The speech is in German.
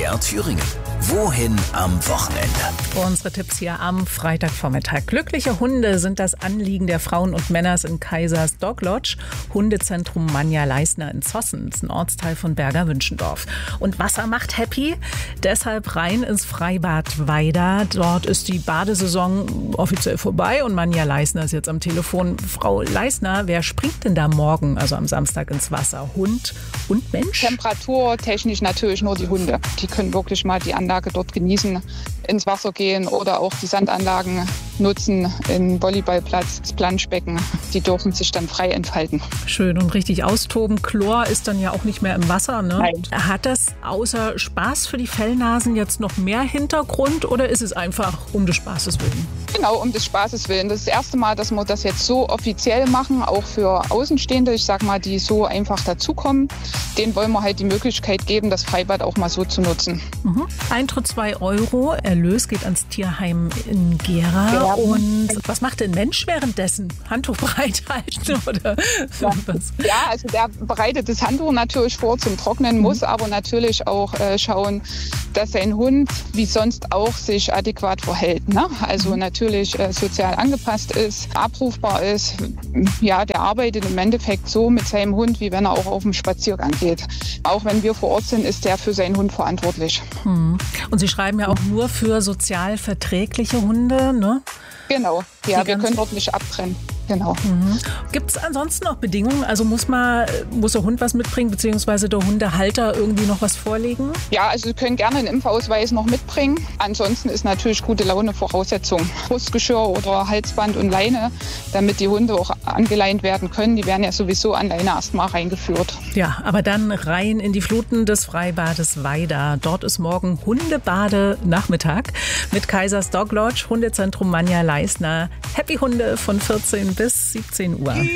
MDR Thüringen. Wohin am Wochenende? Unsere Tipps hier am Freitagvormittag. Glückliche Hunde sind das Anliegen der Frauen und Männers in Kaisers Dog Lodge, Hundezentrum Manja Leisner in Zossen, ein Ortsteil von Berger-Wünschendorf. Und Wasser macht happy, deshalb rein ins Freibad Weida. Dort ist die Badesaison offiziell vorbei und Manja Leisner ist jetzt am Telefon. Frau Leisner, wer springt denn da morgen, also am Samstag, ins Wasser? Hund und Mensch? Temperaturtechnisch natürlich nur die Hunde. Die können wirklich mal die Anlage dort genießen, ins Wasser gehen oder auch die Sandanlagen nutzen, den Volleyballplatz, das Planschbecken. Die dürfen sich dann frei entfalten. Schön und richtig austoben. Chlor ist dann ja auch nicht mehr im Wasser, ne? Nein. Hat das außer Spaß für die Fellnasen jetzt noch mehr Hintergrund oder ist es einfach um des Spaßes willen? Genau, um des Spaßes willen. Das ist das erste Mal, dass wir das jetzt so offiziell machen, auch für Außenstehende, ich sag mal, die so einfach dazukommen. Denen wollen wir halt die Möglichkeit geben, das Freibad auch mal so zu nutzen. Eintritt 2 €, Erlös geht ans Tierheim in Gera. Ja. Und was macht denn Mensch währenddessen? Handtuch bereithalten oder was? Ja, also der bereitet das Handtuch natürlich vor zum Trocknen, muss aber natürlich auch schauen, dass sein Hund wie sonst auch sich adäquat verhält. Ne? Also natürlich sozial angepasst ist, abrufbar ist. Ja, der arbeitet im Endeffekt so mit seinem Hund, wie wenn er auch auf dem Spaziergang geht. Auch wenn wir vor Ort sind, ist der für seinen Hund verantwortlich. Und Sie schreiben ja auch nur für sozial verträgliche Hunde, ne? Genau, ja, wir können dort nicht abtrennen. Genau. Gibt es ansonsten noch Bedingungen? Also muss der Hund was mitbringen, beziehungsweise der Hundehalter irgendwie noch was vorlegen? Ja, also Sie können gerne einen Impfausweis noch mitbringen. Ansonsten ist natürlich gute Laune Voraussetzung. Brustgeschirr oder Halsband und Leine, damit die Hunde auch angeleint werden können. Die werden ja sowieso an Leine erstmal reingeführt. Ja, aber dann rein in die Fluten des Freibades Weida. Dort ist morgen Hundebade-Nachmittag mit Kaisers Dog Lodge, Hundezentrum Manja Leisner. Happy Hunde von 14 bis 17 Uhr.